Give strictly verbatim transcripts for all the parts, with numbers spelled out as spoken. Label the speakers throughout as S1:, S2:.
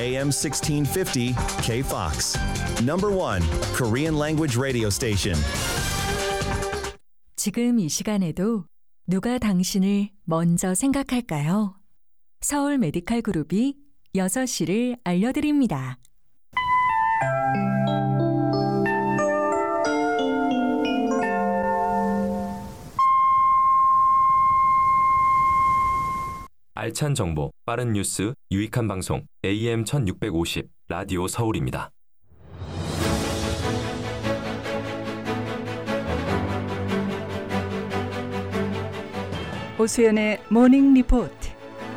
S1: 에이엠 십육백오십 K-Fox. Number one Korean language radio station.
S2: 지금 이 시간에도 누가 당신을 먼저 생각할까요? 서울 메디칼 그룹이 여섯 시를 알려드립니다.
S3: 알찬 정보, 빠른 뉴스, 유익한 방송 에이엠 천육백오십 라디오 서울입니다.
S4: 오수연의 모닝 리포트.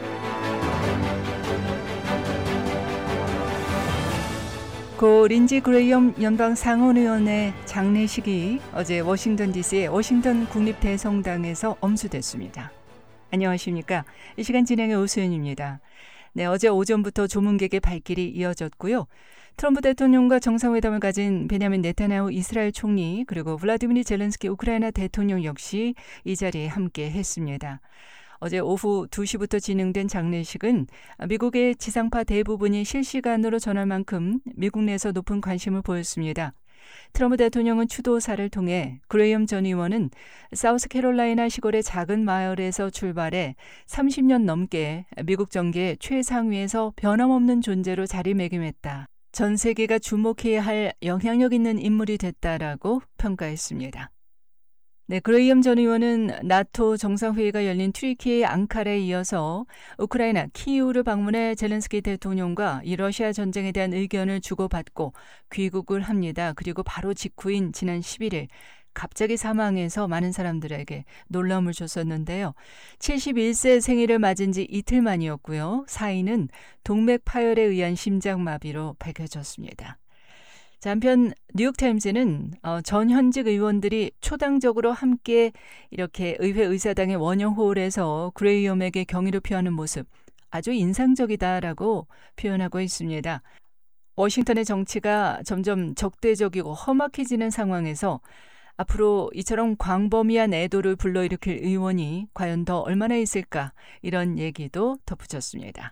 S4: 고 린지 그레이엄 연방 상원의원의 장례식이 어제 워싱턴 디씨의 워싱턴 국립대성당에서 엄수됐습니다. 안녕하십니까. 이 시간 진행의 오수연입니다. 네, 어제 오전부터 조문객의 발길이 이어졌고요. 트럼프 대통령과 정상회담을 가진 베냐민 네타냐후 이스라엘 총리 그리고 블라디미르 젤렌스키 우크라이나 대통령 역시 이 자리에 함께 했습니다. 어제 오후 두 시부터 진행된 장례식은 미국의 지상파 대부분이 실시간으로 전할 만큼 미국 내에서 높은 관심을 보였습니다. 트럼프 대통령은 추도사를 통해 그레이엄 전 의원은 사우스캐롤라이나 시골의 작은 마을에서 출발해 삼십 년 넘게 미국 정계의 최상위에서 변함없는 존재로 자리매김했다. 전 세계가 주목해야 할 영향력 있는 인물이 됐다라고 평가했습니다. 네, 그레이엄 전 의원은 나토 정상회의가 열린 튀르키예의 앙카라에 이어서 우크라이나 키이우를 방문해 젤렌스키 대통령과 이 러시아 전쟁에 대한 의견을 주고받고 귀국을 합니다. 그리고 바로 직후인 지난 십일 일 갑자기 사망해서 많은 사람들에게 놀라움을 줬었는데요. 칠십일 세 생일을 맞은 지 이틀 만이었고요. 사인은 동맥 파열에 의한 심장마비로 밝혀졌습니다. 자, 한편 뉴욕타임즈는 어, 전 현직 의원들이 초당적으로 함께 이렇게 의회 의사당의 원형홀에서 그레이엄에게 경의를 표하는 모습 아주 인상적이다라고 표현하고 있습니다. 워싱턴의 정치가 점점 적대적이고 험악해지는 상황에서 앞으로 이처럼 광범위한 애도를 불러일으킬 의원이 과연 더 얼마나 있을까 이런 얘기도 덧붙였습니다.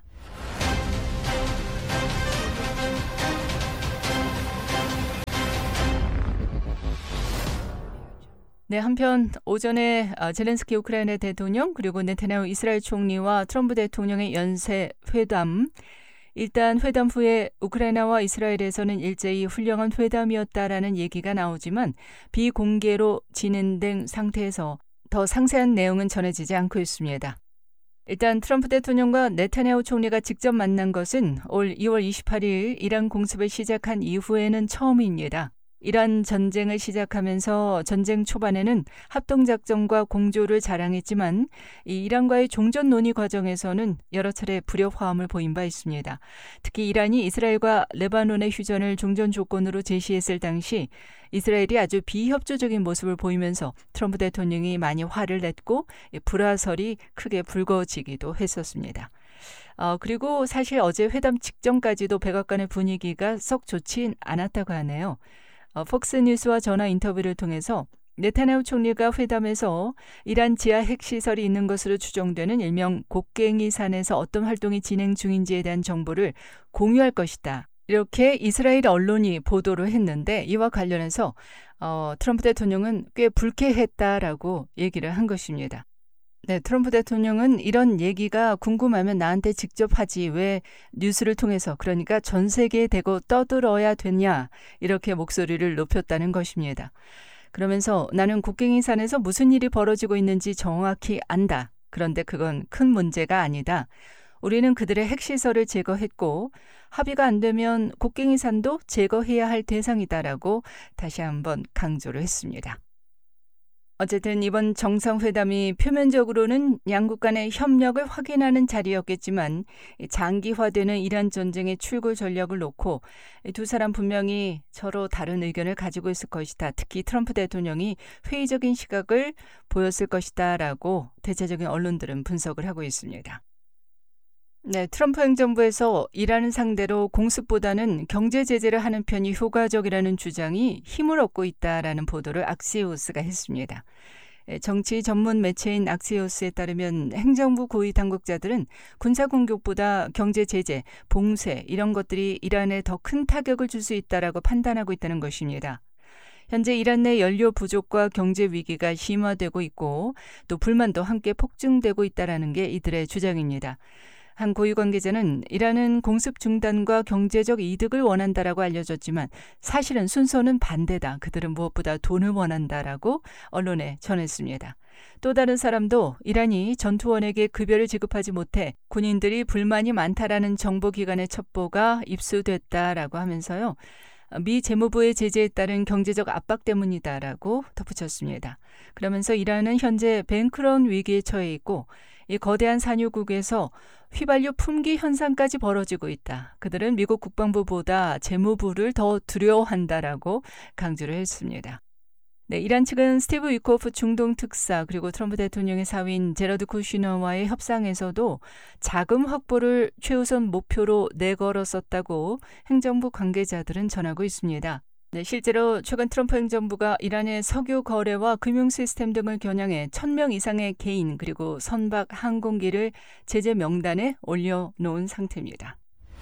S4: 네, 한편 오전에 젤렌스키 우크라이나 대통령 그리고 네타냐후 이스라엘 총리와 트럼프 대통령의 연쇄 회담. 일단 회담 후에 우크라이나와 이스라엘에서는 일제히 훌륭한 회담이었다라는 얘기가 나오지만 비공개로 진행된 상태에서 더 상세한 내용은 전해지지 않고 있습니다. 일단 트럼프 대통령과 네타냐후 총리가 직접 만난 것은 올 이월 이십팔일 이란 공습을 시작한 이후에는 처음입니다. 이란 전쟁을 시작하면서 전쟁 초반에는 합동작전과 공조를 자랑했지만 이 이란과의 종전 논의 과정에서는 여러 차례 불협화음을 보인 바 있습니다. 특히 이란이 이스라엘과 레바논의 휴전을 종전 조건으로 제시했을 당시 이스라엘이 아주 비협조적인 모습을 보이면서 트럼프 대통령이 많이 화를 냈고 불화설이 크게 불거지기도 했었습니다. 어, 그리고 사실 어제 회담 직전까지도 백악관의 분위기가 썩 좋진 않았다고 하네요. 어, 폭스뉴스와 전화 인터뷰를 통해서 네타냐후 총리가 회담에서 이란 지하 핵시설이 있는 것으로 추정되는 일명 곡괭이 산에서 어떤 활동이 진행 중인지에 대한 정보를 공유할 것이다. 이렇게 이스라엘 언론이 보도를 했는데 이와 관련해서 어, 트럼프 대통령은 꽤 불쾌했다라고 얘기를 한 것입니다. 네, 트럼프 대통령은 이런 얘기가 궁금하면 나한테 직접 하지 왜 뉴스를 통해서 그러니까 전 세계에 대고 떠들어야 되냐 이렇게 목소리를 높였다는 것입니다. 그러면서 나는 곡괭이 산에서 무슨 일이 벌어지고 있는지 정확히 안다. 그런데 그건 큰 문제가 아니다. 우리는 그들의 핵시설을 제거했고 합의가 안 되면 곡괭이 산도 제거해야 할 대상이다라고 다시 한번 강조를 했습니다. 어쨌든 이번 정상회담이 표면적으로는 양국 간의 협력을 확인하는 자리였겠지만 장기화되는 이란 전쟁의 출구 전략을 놓고 두 사람 분명히 서로 다른 의견을 가지고 있을 것이다. 특히 트럼프 대통령이 회의적인 시각을 보였을 것이다라고 대체적인 언론들은 분석을 하고 있습니다. 네, 트럼프 행정부에서 이란을 상대로 공습보다는 경제 제재를 하는 편이 효과적이라는 주장이 힘을 얻고 있다라는 보도를 악시오스가 했습니다. 정치 전문 매체인 악시오스에 따르면 행정부 고위 당국자들은 군사 공격보다 경제 제재, 봉쇄 이런 것들이 이란에 더 큰 타격을 줄 수 있다라고 판단하고 있다는 것입니다. 현재 이란 내 연료 부족과 경제 위기가 심화되고 있고 또 불만도 함께 폭증되고 있다는 게 이들의 주장입니다. 한 고위 관계자는 이란은 공습 중단과 경제적 이득을 원한다라고 알려졌지만 사실은 순서는 반대다. 그들은 무엇보다 돈을 원한다라고 언론에 전했습니다. 또 다른 사람도 이란이 전투원에게 급여를 지급하지 못해 군인들이 불만이 많다라는 정보기관의 첩보가 입수됐다라고 하면서요. 미 재무부의 제재에 따른 경제적 압박 때문이다라고 덧붙였습니다. 그러면서 이란은 현재 뱅크런 위기에 처해 있고 이 거대한 산유국에서 휘발유 품귀 현상까지 벌어지고 있다. 그들은 미국 국방부보다 재무부를 더 두려워한다라고 강조를 했습니다. 네, 이란 측은 스티브 위코프 중동 특사 그리고 트럼프 대통령의 사위인 제러드 쿠시너와의 협상에서도 자금 확보를 최우선 목표로 내걸었었다고 행정부 관계자들은 전하고 있습니다. 네, 실제로 최근 트럼프 행정부가 이란의 석유 거래와 금융 시스템 등을 겨냥해 천 명 이상의 개인 그리고 선박 항공기를 제재 명단에 올려놓은 상태입니다.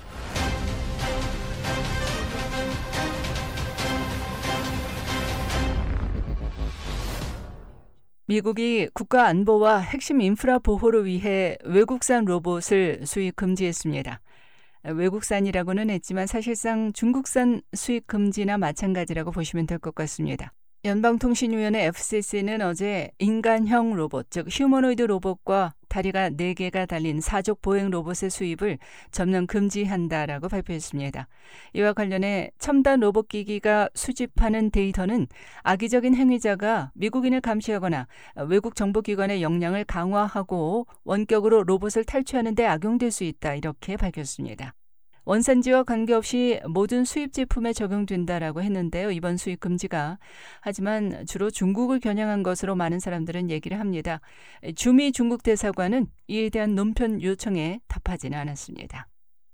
S4: 미국이 국가 안보와 핵심 인프라 보호를 위해 외국산 로봇을 수입 금지했습니다. 외국산이라고는 했지만 사실상 중국산 수입 금지나 마찬가지라고 보시면 될 것 같습니다. 연방통신위원회 에프씨씨는 어제 인간형 로봇, 즉 휴머노이드 로봇과 다리가 네 개가 달린 사족 보행 로봇의 수입을 전면 금지한다라고 발표했습니다. 이와 관련해 첨단 로봇 기기가 수집하는 데이터는 악의적인 행위자가 미국인을 감시하거나 외국 정보기관의 역량을 강화하고 원격으로 로봇을 탈취하는 데 악용될 수 있다 이렇게 밝혔습니다. 원산지와 관계없이 모든 수입 제품에 적용된다라고 했는데요. 이번 수입 금지가. 하지만 주로 중국을 겨냥한 것으로 많은 사람들은 얘기를 합니다. 주미 중국 대사관은 이에 대한 논평 요청에 답하지는 않았습니다.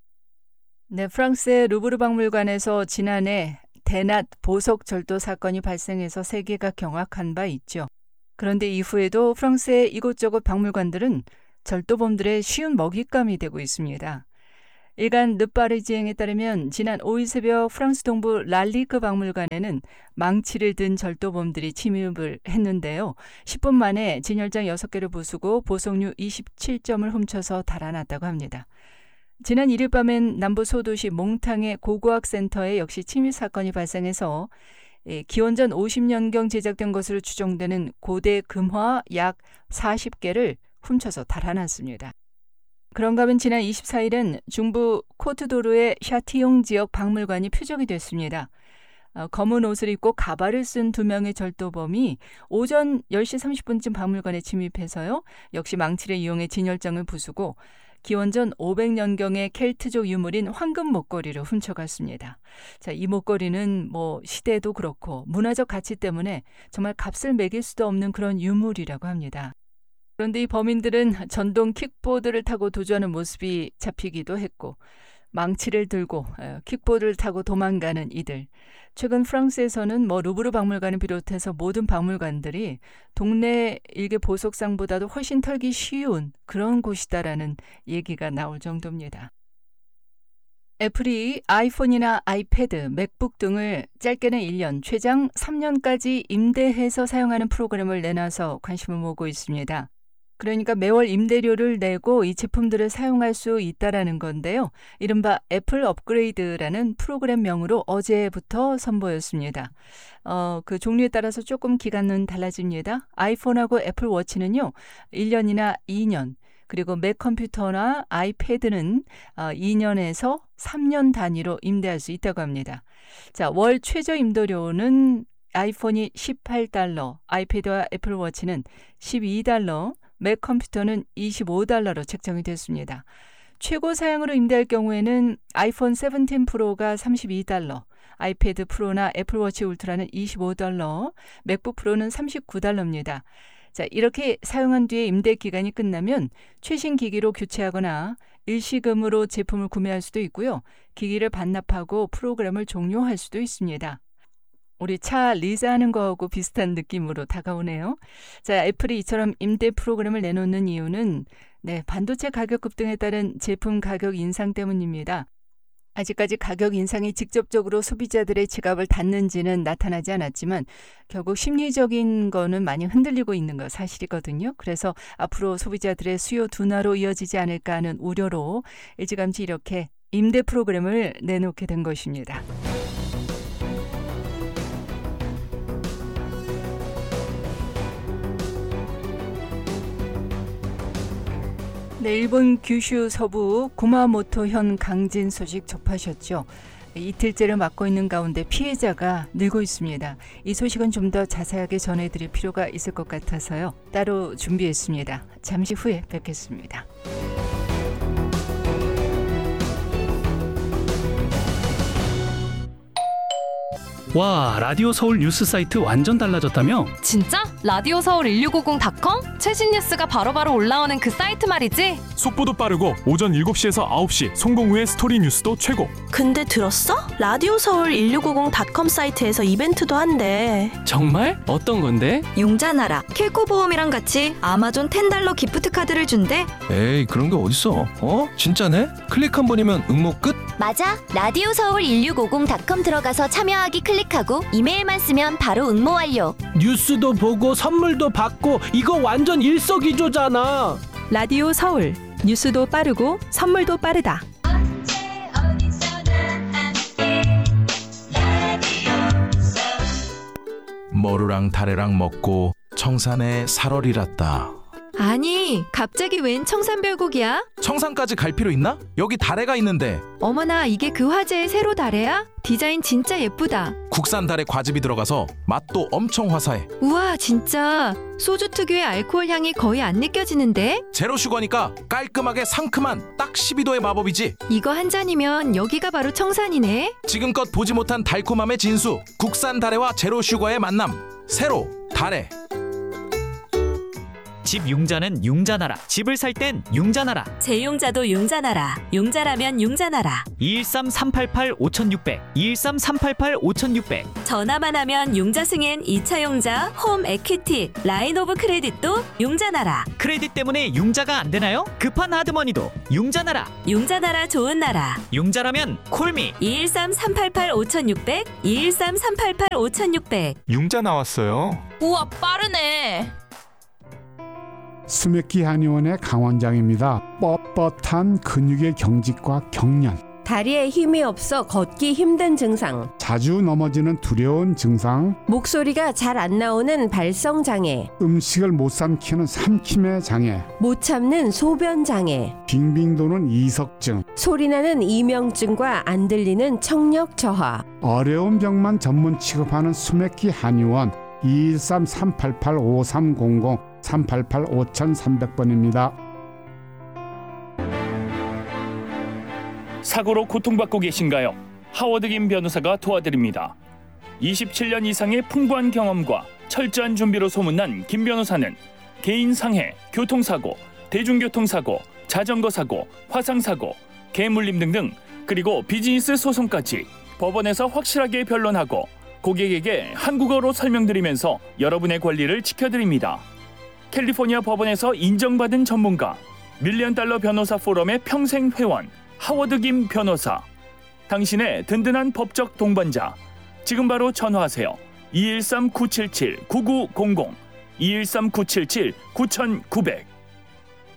S4: 네, 프랑스의 루브르 박물관에서 지난해 대낮 보석 절도 사건이 발생해서 세계가 경악한 바 있죠. 그런데 이후에도 프랑스의 이곳저곳 박물관들은 절도범들의 쉬운 먹잇감이 되고 있습니다. 일간 르파르지앵에 따르면 지난 오일 새벽 프랑스 동부 랄리크 박물관에는 망치를 든 절도범들이 침입을 했는데요. 십 분 만에 진열장 여섯 개를 부수고 보석류 이십칠 점을 훔쳐서 달아났다고 합니다. 지난 일 일 밤엔 남부 소도시 몽탕의 고고학센터에 역시 침입 사건이 발생해서 기원전 오십 년경 제작된 것으로 추정되는 고대 금화 약 사십 개를 훔쳐서 달아났습니다. 그런가 하면 지난 이십사 일은 중부 코트도르의 샤티용 지역 박물관이 표적이 됐습니다. 어, 검은 옷을 입고 가발을 쓴 두 명의 절도범이 오전 열 시 삼십 분쯤 박물관에 침입해서요. 역시 망치를 이용해 진열장을 부수고 기원전 오백 년경의 켈트족 유물인 황금 목걸이를 훔쳐갔습니다. 자, 이 목걸이는 뭐 시대도 그렇고 문화적 가치 때문에 정말 값을 매길 수도 없는 그런 유물이라고 합니다. 그런데 이 범인들은 전동 킥보드를 타고 도주하는 모습이 잡히기도 했고 망치를 들고 킥보드를 타고 도망가는 이들. 최근 프랑스에서는 뭐 루브르 박물관을 비롯해서 모든 박물관들이 동네 일개 보석상보다도 훨씬 털기 쉬운 그런 곳이다라는 얘기가 나올 정도입니다. 애플이 아이폰이나 아이패드, 맥북 등을 짧게는 일 년, 최장 삼 년까지 임대해서 사용하는 프로그램을 내놔서 관심을 모으고 있습니다. 그러니까 매월 임대료를 내고 이 제품들을 사용할 수 있다라는 건데요. 이른바 애플 업그레이드라는 프로그램명으로 어제부터 선보였습니다. 어, 그 종류에 따라서 조금 기간은 달라집니다. 아이폰하고 애플워치는요. 일 년이나 이 년, 그리고 맥 컴퓨터나 아이패드는 이 년에서 삼 년 단위로 임대할 수 있다고 합니다. 자, 월 최저 임대료는 아이폰이 십팔 달러, 아이패드와 애플워치는 십이 달러, 맥 컴퓨터는 이십오 달러로 책정이 됐습니다. 최고 사양으로 임대할 경우에는 아이폰 세븐틴 프로가 삼십이 달러, 아이패드 프로나 애플워치 울트라는 이십오 달러, 맥북 프로는 삼십구 달러입니다. 자, 이렇게 사용한 뒤에 임대 기간이 끝나면 최신 기기로 교체하거나 일시금으로 제품을 구매할 수도 있고요. 기기를 반납하고 프로그램을 종료할 수도 있습니다. 우리 차 리자하는 거하고 비슷한 느낌으로 다가오네요. 자, 애플이 이처럼 임대 프로그램을 내놓는 이유는 네, 반도체 가격 급등에 따른 제품 가격 인상 때문입니다. 아직까지 가격 인상이 직접적으로 소비자들의 지갑을 닫는지는 나타나지 않았지만 결국 심리적인 거는 많이 흔들리고 있는 거 사실이거든요. 그래서 앞으로 소비자들의 수요 둔화로 이어지지 않을까 하는 우려로 일찌감치 이렇게 임대 프로그램을 내놓게 된 것입니다. 네, 일본 규슈 서부 구마모토현 강진 소식 접하셨죠? 이틀째를 맞고 있는 가운데 피해자가 늘고 있습니다. 이 소식은 좀 더 자세하게 전해드릴 필요가 있을 것 같아서요. 따로 준비했습니다. 잠시 후에 뵙겠습니다.
S5: 와, 라디오 서울 뉴스 사이트 완전 달라졌다며?
S6: 진짜? 라디오 서울 일육오공 닷컴? 최신 뉴스가 바로바로 올라오는 그 사이트 말이지?
S7: 속보도 빠르고 오전 일곱 시에서 아홉 시 송공우의 스토리 뉴스도 최고.
S8: 근데 들었어? 라디오 서울 일육오공 닷컴 사이트에서 이벤트도 한대.
S5: 정말? 어떤 건데?
S9: 용자나라 킬코보험이랑 같이 아마존 텐 달러 기프트 카드를 준대.
S10: 에이, 그런 게 어딨어? 어? 진짜네? 클릭 한 번이면 응모 끝?
S11: 맞아. 라디오 서울 일육오공 닷컴 들어가서 참여하기 클릭하고 이메일만 쓰면 바로 응모 완료.
S12: 뉴스도 보고 선물도 받고 이거 완전 일석이조잖아.
S13: 라디오 서울 뉴스도 빠르고 선물도 빠르다.
S14: 머루랑 다래랑 먹고 청산에 살얼이랐다.
S9: 아니, 갑자기 웬 청산별곡이야?
S14: 청산까지 갈 필요 있나? 여기 다래가 있는데.
S9: 어머나, 이게 그 화제의 세로 다래야? 디자인 진짜 예쁘다.
S14: 국산 다래 과즙이 들어가서 맛도 엄청 화사해.
S9: 우와, 진짜 소주 특유의 알코올 향이 거의 안 느껴지는데?
S14: 제로 슈거니까 깔끔하게 상큼한 딱 십이 도의 마법이지.
S9: 이거 한 잔이면 여기가 바로 청산이네.
S14: 지금껏 보지 못한 달콤함의 진수, 국산 다래와 제로 슈거의 만남. 세로 다래.
S15: 집 융자는 융자나라. 집을 살 땐 융자나라.
S16: 제용자도 융자나라. 융자라면 융자나라.
S15: 이일삼 삼팔팔 오천육백 이일삼 삼팔팔 오천육백.
S16: 전화만 하면 융자 승인 이 차 용자, 홈 에퀴티, 라인 오브 크레딧도 융자나라.
S15: 크레딧 때문에 융자가 안 되나요? 급한 하드머니도 융자나라.
S16: 융자나라 좋은 나라.
S15: 융자라면 콜미.
S16: 이일삼 삼팔팔 오천육백 이일삼 삼팔팔 오천육백.
S7: 융자 나왔어요.
S6: 우와, 빠르네.
S17: 수맥기 한의원의 강원장입니다. 뻣뻣한 근육의 경직과 경련,
S18: 다리에 힘이 없어 걷기 힘든 증상,
S17: 자주 넘어지는 두려운 증상,
S18: 목소리가 잘 안 나오는 발성장애,
S17: 음식을 못 삼키는 삼킴의 장애,
S18: 못 참는 소변장애,
S17: 빙빙 도는 이석증,
S18: 소리나는 이명증과 안 들리는 청력 저하.
S17: 어려운 병만 전문 취급하는 수맥기 한의원 이일삼 삼팔팔 오삼공공 삼팔팔 오삼공공 번입니다.
S19: 사고로 고통받고 계신가요? 하워드 김 변호사가 도와드립니다. 이십칠 년 이상의 풍부한 경험과 철저한 준비로 소문난 김 변호사는 개인 상해, 교통사고, 대중교통사고, 자전거사고, 화상사고, 개물림 등등, 그리고 비즈니스 소송까지 법원에서 확실하게 변론하고 고객에게 한국어로 설명드리면서 여러분의 권리를 지켜드립니다. 캘리포니아 법원에서 인정받은 전문가, 밀리언 달러 변호사 포럼의 평생 회원, 하워드 김 변호사. 당신의 든든한 법적 동반자. 지금 바로 전화하세요. 이일삼 구칠칠 구구공공 이일삼 구칠칠 구구공공